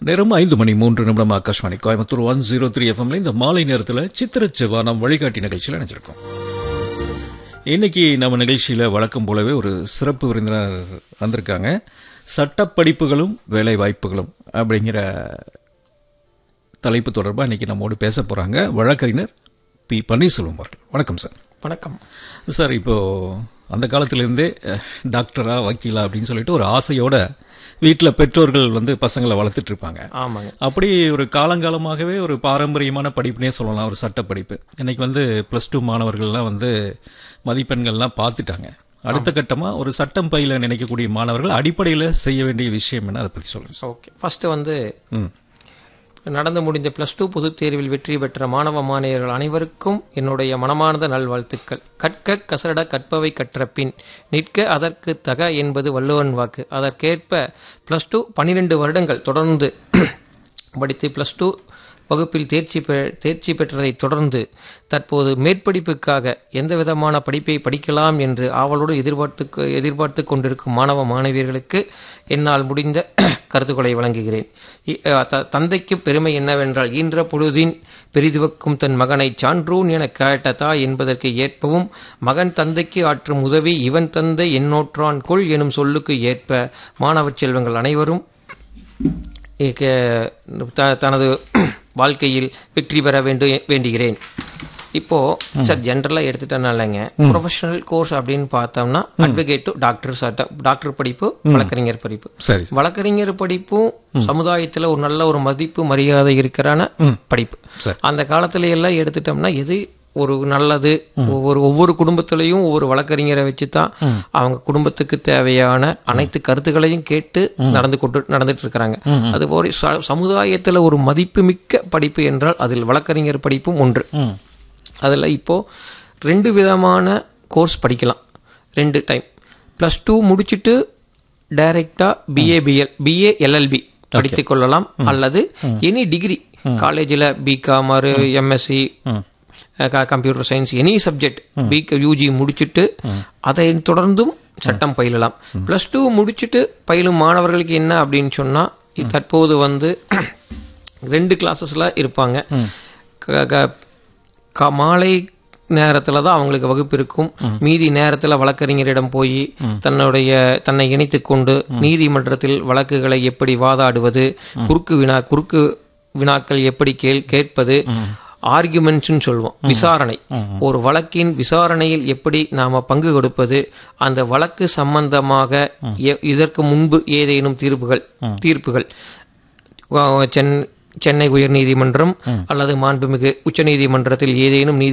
நேரம் 5:03 ஆகாஷ்வாணி கோயம்புத்தூர் 103 எஃப்எம்ல இந்த மாலை நேரத்தில் சித்திரச்செவ்வானம் வழிகாட்டி நிகழ்ச்சியில் நினைச்சிருக்கோம். இன்னைக்கு நம்ம நிகழ்ச்சியில் வழக்கம் போலவே ஒரு சிறப்பு விருந்தினர் வந்திருக்காங்க. சட்டப்படிப்புகளும் வேலை வாய்ப்புகளும் அப்படிங்கிற தலைப்பு தொடர்பாக இன்னைக்கு நம்மோடு பேச போகிறாங்க வழக்கறிஞர் பி. பன்னீர்செல்வம் அவர்கள். வணக்கம் சார். வணக்கம் சார். இப்போது அந்த காலத்திலேருந்தே டாக்டரா வக்கீலா அப்படின்னு சொல்லிட்டு ஒரு ஆசையோட வீட்டில் பெற்றோர்கள் பசங்களை வளர்த்துட்டு இருப்பாங்க. ஆமாங்க. அப்படி ஒரு காலங்காலமாகவே ஒரு பாரம்பரியமான படிப்புனே சொல்லலாம் ஒரு சட்டப்படிப்பு. இன்னைக்கு +2 மாணவர்கள்லாம் மதிப்பெண்கள்லாம் பார்த்துட்டாங்க. அடுத்த கட்டமாக ஒரு சட்டம் பயில நினைக்கக்கூடிய மாணவர்கள் அடிப்படையில் செய்ய வேண்டிய விஷயம் என்ன, அதை பற்றி சொல்லுங்க. ஓகே, ஃபர்ஸ்ட் நடந்து முடிந்த +2 பொதுத் தேர்வில் வெற்றி பெற்ற மாணவ மாணவியர்கள் அனைவருக்கும் என்னுடைய மனமார்ந்த நல்வாழ்த்துக்கள். கற்க கசட கற்பவை கற்ற பின் நிற்க அதற்கு தக என்பது வள்ளுவன் வாக்கு. அதற்கேற்ப +2 12 வருடங்கள் தொடர்ந்து படித்து +2 வகுப்பில் தேர்ச்சி பெற்றதை தொடர்ந்து தற்போது மேற்படிப்புக்காக எந்த விதமான படிப்பை படிக்கலாம் என்று ஆவலோடு எதிர்பார்த்து கொண்டிருக்கும் மாணவ மாணவியர்களுக்கு என்னால் முடிந்த கருத்துக்களை வழங்குகிறேன். தந்தைக்கு பெருமை என்னவென்றால் ஈன்ற பொழுதின் பெரிதுவக்கும் தன் மகனை சான்றோன் என கேட்டதா என்பதற்கு ஏற்பவும் மகன் தந்தைக்கு ஆற்றும் உதவி இவன் தந்தை என்னோற்றான் கொள் எனும் சொல்லுக்கு ஏற்ப மாணவ செல்வங்கள் அனைவரும் தனது வாழ்க்கையில் வெற்றி பெற வேண்டுகிறேன். இப்போ சார் ஜென்ரலாக எடுத்துட்டனாலங்க ப்ரொஃபஷனல் கோர்ஸ் அப்படின்னு பார்த்தோம்னா அட்வொகேட் டு டாக்டர் படிப்பு, வழக்கறிஞர் படிப்பு. வழக்கறிஞர் படிப்பும் சமுதாயத்தில் ஒரு நல்ல ஒரு மதிப்பு மரியாதை இருக்கிறான படிப்பு. அந்த காலத்துல எல்லாம் எடுத்துட்டோம்னா எது ஒரு நல்லது, ஒவ்வொரு குடும்பத்திலையும் ஒவ்வொரு வழக்கறிஞரை வச்சு தான் அவங்க குடும்பத்துக்கு தேவையான அனைத்து கருத்துக்களையும் கேட்டு நடந்துட்டு இருக்கிறாங்க. அதுபோல சமுதாயத்தில் ஒரு மதிப்புமிக்க படிப்பு என்றால் அதில் வழக்கறிஞர் படிப்பும் ஒன்று. அதில் இப்போ 2 விதமான கோர்ஸ் படிக்கலாம். 2 டைம் +2 முடிச்சுட்டு டைரக்டா BA LLB படித்துக் கொள்ளலாம். அல்லது எனி டிகிரி காலேஜில் BCom, MSc, computer science, any subject UG முடிச்சுட்டு அதை தொடர்ந்தும் சட்டம் பயிலலாம். +2 முடிச்சுட்டு பயிலும் மாணவர்களுக்கு என்ன அப்படின்னு சொன்னா தற்போது 2 கிளாஸஸ்ல இருப்பாங்க. மாலை நேரத்தில் தான் அவங்களுக்கு வகுப்பு இருக்கும். மீதி நேரத்தில் வழக்கறிஞரிடம் போய் தன்னை இணைத்து கொண்டு நீதிமன்றத்தில் வழக்குகளை எப்படி வாதாடுவது, குறுக்கு வினாக்கள் எப்படி கேட்பது, ஆர்குமெண்ட்ஸ்ன்னு சொல்லுவோம், விசாரணை, ஒரு வழக்கின் விசாரணையில் எப்படி நாம பங்கு கொடுப்பது, அந்த வழக்கு சம்பந்தமாக இதற்கு முன்பு ஏதேனும் தீர்ப்புகள் சென்னை உயர் நீதிமன்றம் அல்லது மாண்புமிகு உச்ச நீதிமன்றத்தில் ஏதேனும்